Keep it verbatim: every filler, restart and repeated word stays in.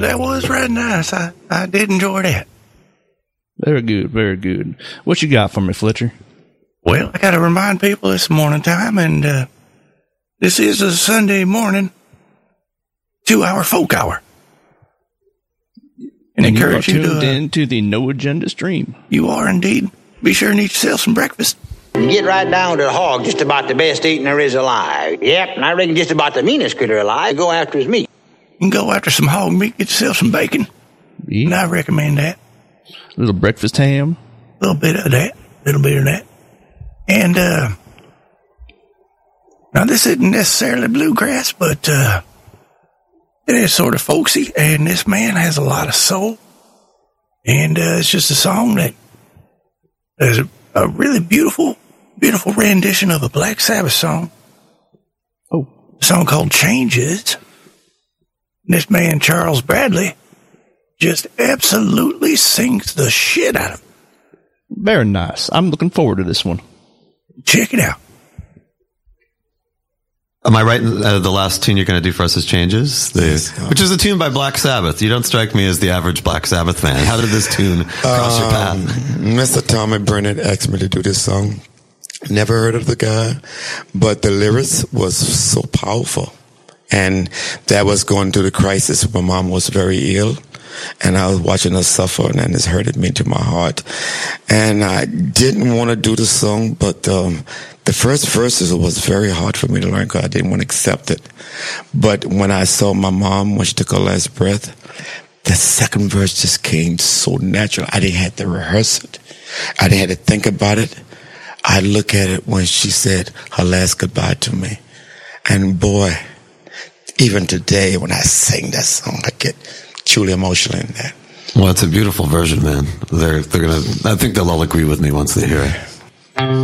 Well, that was right nice. I, I did enjoy that. Very good, very good. What you got for me, Fletcher? Well, I got to remind people it's morning time, and uh, this is a Sunday morning two-hour folk hour. And, and encourage you, you, are tuned to uh, into the No Agenda stream. You are indeed. Be sure and eat yourself some breakfast. You get right down to the hog, just about the best eating there is alive. Yep, and I reckon just about the meanest critter alive. Go after his meat. You can go after some hog meat, get yourself some bacon. Yeah. And I recommend that. A little breakfast ham. A little bit of that. A little bit of that. And, uh, now this isn't necessarily bluegrass, but, uh, it is sort of folksy, and this man has a lot of soul. And, uh, it's just a song that is a, a really beautiful, beautiful rendition of a Black Sabbath song. Oh. A song called Changes. This man, Charles Bradley, just absolutely sings the shit out of it. Very nice. I'm looking forward to this one. Check it out. Am I right? Uh, the last tune you're going to do for us is Changes, the, yes, which is a tune by Black Sabbath. You don't strike me as the average Black Sabbath fan. How did this tune cross um, your path? Mister Tommy Burnett asked me to do this song. Never heard of the guy, but the lyrics was so powerful. And that was going through the crisis. My mom was very ill, and I was watching her suffer, and it hurted me to my heart. And I didn't want to do the song, but um, the first verses was very hard for me to learn because I didn't want to accept it. But when I saw my mom, when she took her last breath, the second verse just came so natural. I didn't have to rehearse it. I didn't have to think about it. I look at it when she said her last goodbye to me. And boy, even today when I sing that song, I get truly emotional in that. Well, it's a beautiful version, man. They're, they're gonna, I think they'll all agree with me once they hear it.